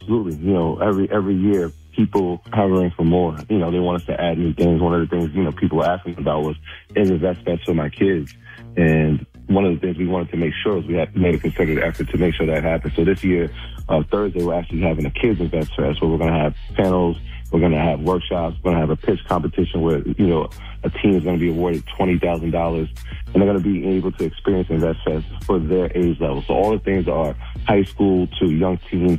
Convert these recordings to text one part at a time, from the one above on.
absolutely. You know, every year, people hovering for more. You know, they want us to add new things. One of the things, you know, people were asking about was, is Invest Fest for my kids? And one of the things we wanted to make sure is we had made a concerted effort to make sure that happened. So this year, Thursday, we're actually having a Kids Invest Fest where we're going to have panels, we're going to have workshops, we're going to have a pitch competition where, you know, a team is going to be awarded $20,000, and they're going to be able to experience Invest Fest for their age level. So all the things are high school to young teens,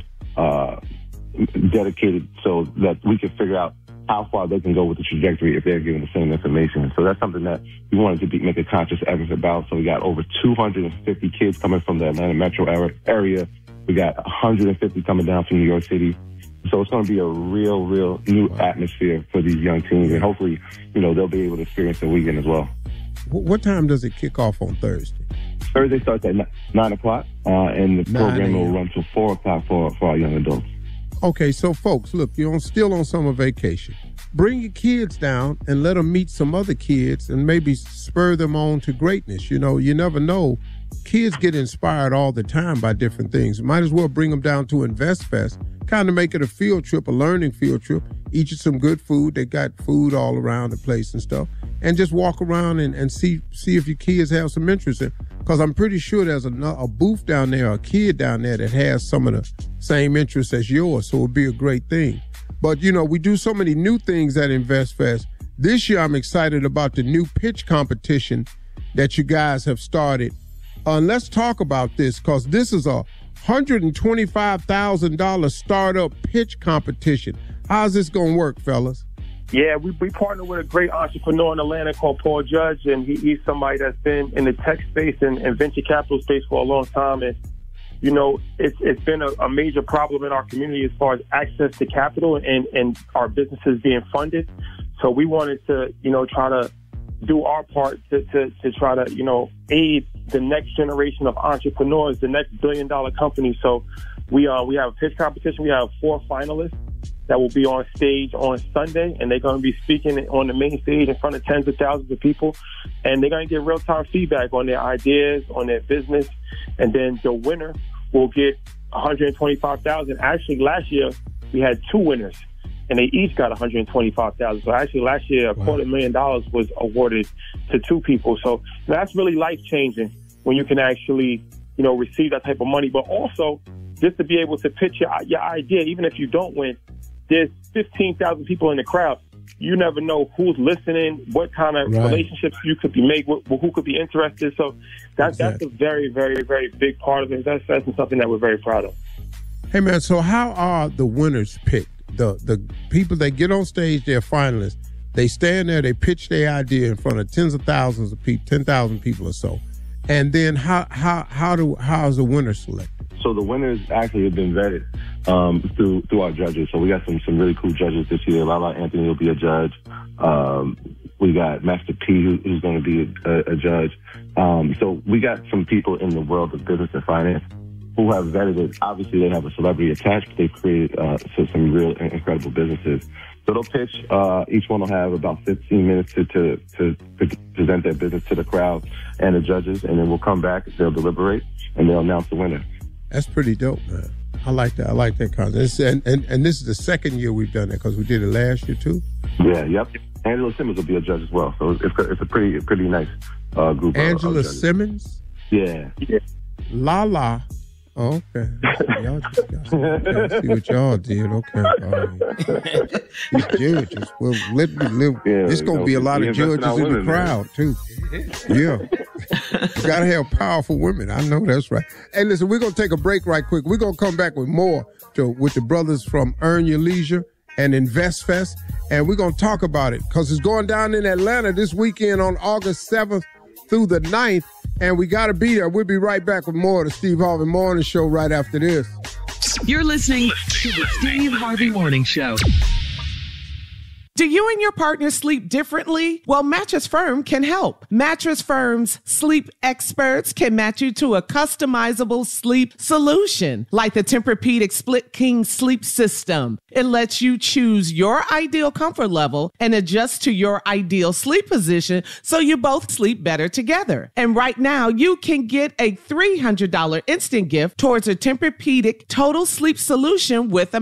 dedicated so that we can figure out how far they can go with the trajectory if they're given the same information. So that's something that we wanted to make a conscious effort about. So we got over 250 kids coming from the Atlanta metro area. We got 150 coming down from New York City. So it's going to be a real new atmosphere for these young teens. And hopefully, you know, they'll be able to experience the weekend as well. What time does it kick off on Thursday? Thursday starts at 9 o'clock, and the program will run till 4 o'clock for our young adults. Okay, so folks, look, you're still on summer vacation. Bring your kids down and let them meet some other kids and maybe spur them on to greatness. You know, you never know. Kids get inspired all the time by different things. Might as well bring them down to Invest Fest, kind of make it a field trip, a learning field trip. Eat you some good food. They got food all around the place and stuff. And just walk around and see if your kids have some interest in. Because I'm pretty sure there's a booth down there, a kid down there that has some of the same interests as yours. So it would be a great thing. But, you know, we do so many new things at Invest Fest. This year, I'm excited about the new pitch competition that you guys have started. Let's talk about this, because this is a $125,000 startup pitch competition. How's this going to work, fellas? Yeah, we partner with a great entrepreneur in Atlanta called Paul Judge, and he's somebody that's been in the tech space and venture capital space for a long time. And, you know, it's been a major problem in our community as far as access to capital and our businesses being funded. So we wanted to, you know, try to do our part to try to, you know, aid the next generation of entrepreneurs, the next billion-dollar company. So we have a pitch competition. We have 4 finalists that will be on stage on Sunday, and they're going to be speaking on the main stage in front of tens of thousands of people, and they're going to get real-time feedback on their ideas, on their business, and then the winner will get $125,000. Actually, last year we had 2 winners, and they each got $125,000. So actually, last year $250,000 was awarded to 2 people. So that's really life-changing when you can actually, you know, receive that type of money, but also just to be able to pitch your idea, even if you don't win. There's 15,000 people in the crowd. You never know who's listening, what kind of relationships you could be made, who could be interested. So that's a very, very, very big part of it. That's something that we're very proud of. Hey, man, so how are the winners picked? The people that get on stage, they're finalists. They stand there, they pitch their idea in front of tens of thousands of people, 10,000 people or so. And then how is the winner selected? So the winners actually have been vetted through our judges. So we got some really cool judges this year. Lala Anthony will be a judge. We got Master P, who's going to be a judge. So we got some people in the world of business and finance who have vetted it. Obviously, they have a celebrity attached, but they've created some real incredible businesses. So they'll pitch. Each one will have about 15 minutes to present their business to the crowd and the judges, and then we'll come back, they'll deliberate, and they'll announce the winner. That's pretty dope, man. I like that. I like that concept. And this is the second year we've done that, because we did it last year too. Yeah, yep. Angela Simmons will be a judge as well, so it's a pretty nice group. Angela Simmons. Yeah. Lala. Oh, okay. Y'all see what y'all did. Okay. These judges. Well, let me live. Yeah, it's going to be a lot of judges in the crowd, too. Yeah. You got to have powerful women. I know that's right. Hey, listen, we're going to take a break right quick. We're going to come back with more with the brothers from Earn Your Leisure and Invest Fest, and we're going to talk about it because it's going down in Atlanta this weekend on August 7th through the 9th. And we got to be there. We'll be right back with more of the Steve Harvey Morning Show right after this. You're listening to the Steve Harvey Morning Show. Do you and your partner sleep differently? Well, Mattress Firm can help. Mattress Firm's sleep experts can match you to a customizable sleep solution, like the Tempur-Pedic Split King Sleep System. It lets you choose your ideal comfort level and adjust to your ideal sleep position so you both sleep better together. And right now, you can get a $300 instant gift towards a Tempur-Pedic Total Sleep Solution with a